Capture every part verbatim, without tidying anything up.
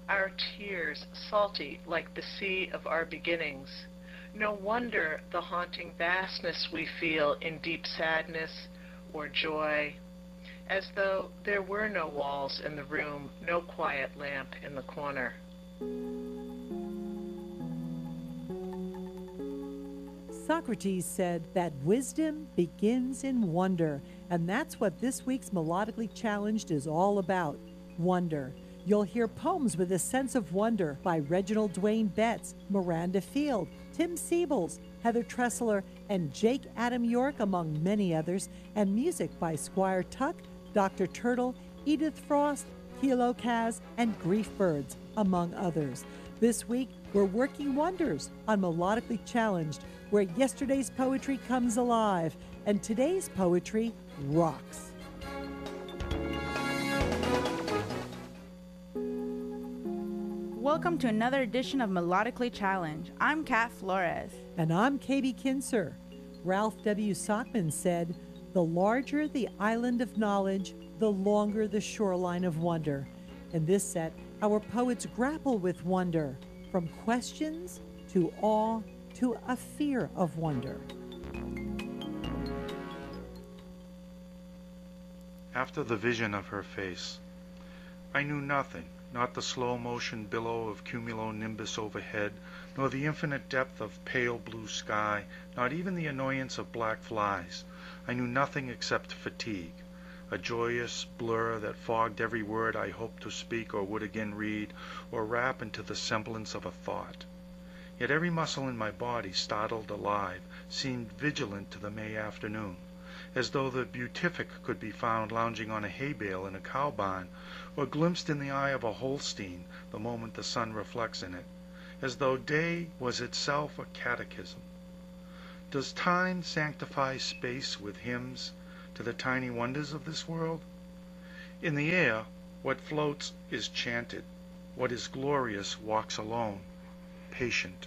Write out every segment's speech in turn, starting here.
our tears salty like the sea of our beginnings. No wonder the haunting vastness we feel in deep sadness or joy, as though there were no walls in the room, no quiet lamp in the corner. Socrates said that wisdom begins in wonder, and that's what this week's Melodically Challenged is all about, wonder. You'll hear poems with a sense of wonder by Reginald Dwayne Betts, Miranda Field, Tim Siebels, Heather Tressler, and Jake Adam York, among many others, and music by Squire Tuck, Doctor Turtle, Edith Frost, Kilo Kaz, and Grief Birds, among others. This week, we're working wonders on Melodically Challenged, where yesterday's poetry comes alive and today's poetry rocks. Welcome to another edition of Melodically Challenged. I'm Kat Flores. And I'm Katie Kinser. Ralph W. Sockman said, "The larger the island of knowledge, the longer the shoreline of wonder." In this set, our poets grapple with wonder, from questions to awe to a fear of wonder. After the vision of her face, I knew nothing, not the slow motion billow of cumulonimbus overhead, nor the infinite depth of pale blue sky, not even the annoyance of black flies. I knew nothing except fatigue, a joyous blur that fogged every word I hoped to speak or would again read or wrap into the semblance of a thought. Yet every muscle in my body, startled alive, seemed vigilant to the May afternoon, as though the beatific could be found lounging on a hay bale in a cow barn, or glimpsed in the eye of a Holstein the moment the sun reflects in it, as though day was itself a catechism. Does time sanctify space with hymns to the tiny wonders of this world? In the air, what floats is chanted, what is glorious walks alone, patient.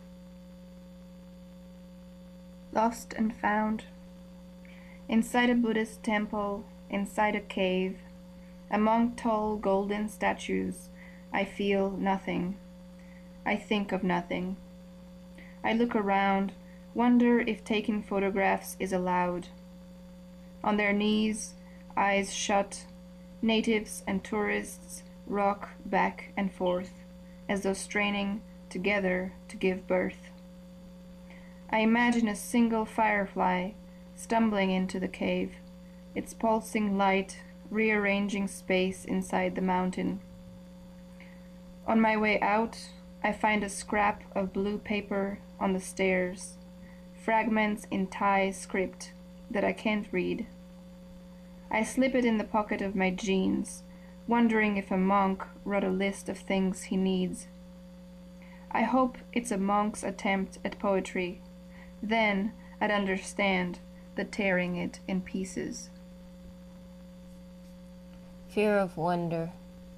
Lost and found. Inside a Buddhist temple, inside a cave, among tall golden statues, I feel nothing. I think of nothing. I look around, wonder if taking photographs is allowed. On their knees, eyes shut, natives and tourists rock back and forth, as though straining together to give birth. I imagine a single firefly stumbling into the cave, its pulsing light rearranging space inside the mountain. On my way out, I find a scrap of blue paper on the stairs, fragments in Thai script that I can't read. I slip it in the pocket of my jeans, wondering if a monk wrote a list of things he needs. I hope it's a monk's attempt at poetry. Then I'd understand the tearing it in pieces. Fear of wonder.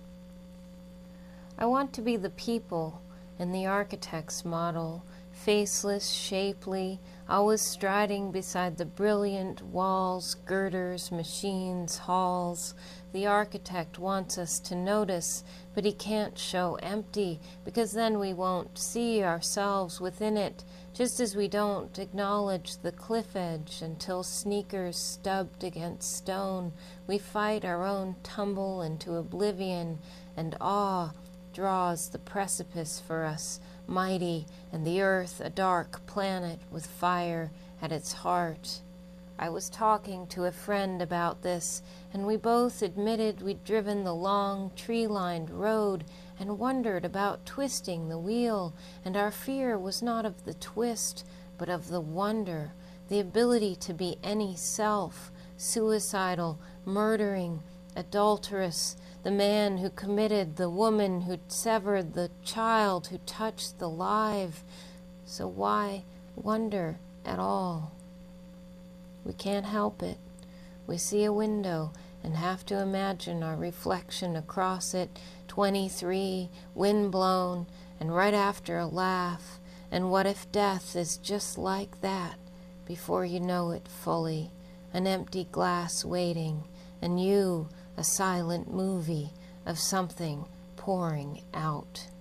I want to be the people in the architect's model, faceless, shapely, always striding beside the brilliant walls, girders, machines, halls. The architect wants us to notice, but he can't show empty, because then we won't see ourselves within it, just as we don't acknowledge the cliff edge until sneakers stubbed against stone. We fight our own tumble into oblivion, and awe draws the precipice for us, mighty, and the earth a dark planet with fire at its heart. I was talking to a friend about this, and we both admitted we'd driven the long, tree-lined road and wondered about twisting the wheel, and our fear was not of the twist, but of the wonder, the ability to be any self, suicidal, murdering, adulterous, the man who committed, the woman who severed, the child who touched the live. So why wonder at all? We can't help it. We see a window and have to imagine our reflection across it, twenty-three, wind-blown, and right after a laugh. And what if death is just like that, before you know it fully, an empty glass waiting, and you, a silent movie of something pouring out.